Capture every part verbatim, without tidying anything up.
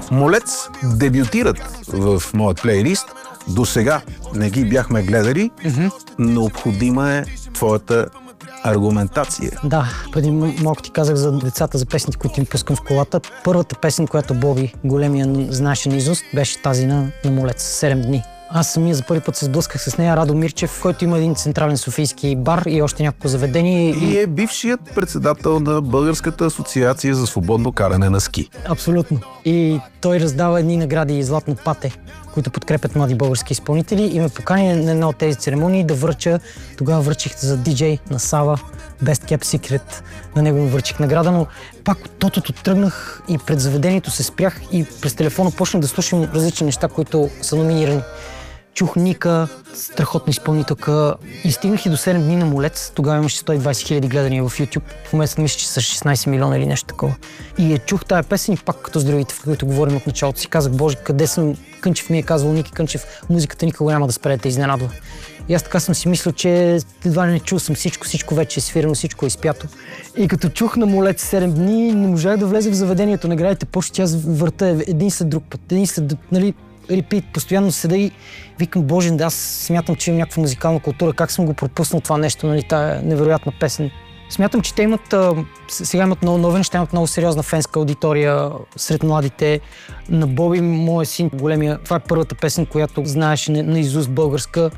Молец дебютират в моят плейлист. До сега не ги бяхме гледали. Mm-hmm. Необходима е твоята аргументация. Да, преди малко ти казах за децата, за песните, които им пускам в колата. Първата песен, която Боби, големия, знаеше наизуст, беше тази на, на Молец, седем дни. Аз самия за първи път се сблъсках с нея. Радо Мирчев, който има един централен софийски бар и още няколко заведения. И е бившият председател на Българската асоциация за свободно каране на ски. Абсолютно. И той раздава едни награди и златно пате, които подкрепят млади български изпълнители, и ме покани на една от тези церемонии да връча. Тогава връчих за диджей на Сава, Best Kept Secret, на него му връчих награда, но пак от тотото тръгнах и пред заведението се спрях и през телефона почнах да слушам различни неща, които са номинирани. Чух Ника, страхотна изпълнителка, и стигнах и до седем дни на Молец. Тогава имаше сто и двайсет хиляди гледания в YouTube. В момента мисля, че са шестнайсет милиона или нещо такова. И я чух тая песен и пак като с другите, в които говорим от началото, си казах: Боже, къде съм? Кънчев ми е казвал, Ники Кънчев, музиката никога няма да спре да те изненадва. И аз така съм си мислил, че едва не чул съм всичко, всичко вече е свирено, всичко е изпято. И като чух на Молец седем дни, не можах да влезе в заведението. Наградите почти аз върта един след друг път, един след друг, нали, репит, постоянно седа и викам: Боже, да, аз смятам, че имам някаква музикална култура, как съм го пропуснал това нещо, нали, тая невероятна песен. Смятам, че те имат, сега имат много нови неща, имат много сериозна фенска аудитория сред младите. На Боби, моя син, големия, това е първата песен, която знаеше наизуст българска.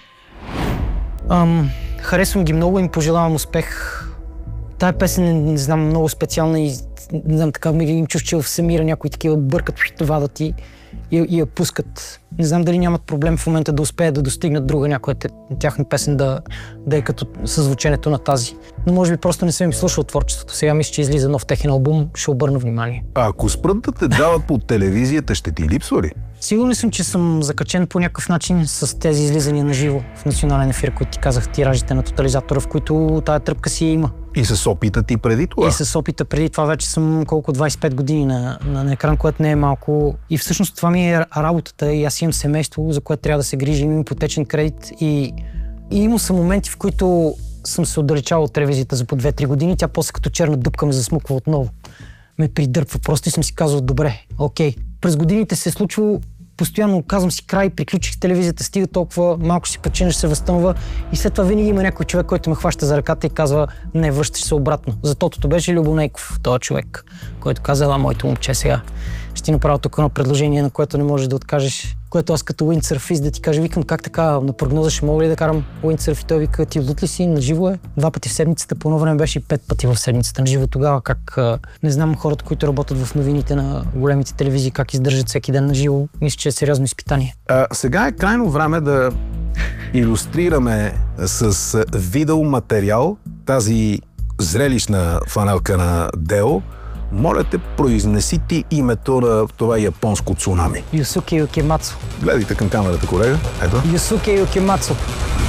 Ам, харесвам ги много, им пожелавам успех. Тая песен е, не знам, много специална и не знам, така ми им чуш, че в Семира някои такива бъркат, вадат и, и, и я пускат. Не знам дали нямат проблем в момента да успеят да достигнат друга някоя тяхна песен да, да е като съзвучението на тази. Но може би просто не съм им слушал творчеството. Сега мисля, че излиза нов техен албум, ще обърна внимание. А ако спрат да те дават по телевизията, ще ти липсва ли? Сигурен съм, че съм закачен по някакъв начин с тези излизания на живо в национален ефир, които ти казах, тиражите на Тотализатора, в които тая тръпка си има. И с опита ти преди това? И с опита преди това вече съм колко двайсет и пет години на, на, на екран, което не е малко. И всъщност това ми е работата, и аз имам семейство, за което трябва да се грижа, имам ипотечен кредит, и, и имам са моменти, в които съм се отдалечавал от телевизията за по две-три години, тя после като черна дупка ме засмуква отново. Ме придърпва просто и съм си казал: добре, окей. През годините се е случвало, постоянно казвам си край, приключих телевизията, стига толкова, малко си печенеш, се възстановя, и след това винаги има някой човек, който ме хваща за ръката и казва: не, връщаш се обратно. За тотото беше Любо Нейков, този човек, който каза: а, моето момче, сега ще ти направя тук едно предложение, на което не можеш да откажеш. Което аз като уиндсърфист да ти кажа, викам: как така, на прогноза ще мога ли да карам уиндсърф? И той вика: ти лут ли си, на живо е? Два пъти в седмицата, по едно време беше и пет пъти в седмицата на живо. Тогава как, не знам, хората, които работят в новините на големите телевизии, как издържат всеки ден на живо, мисля, че е сериозно изпитание. А, сега е крайно време да илюстрираме с видеоматериал тази зрелищна фланелка на Део. Моля те, произнеси ти името на това японско цунами. Юсуке Юкимацу. Гледайте към камерата, колега. Ето. Юсуке Юкимацу.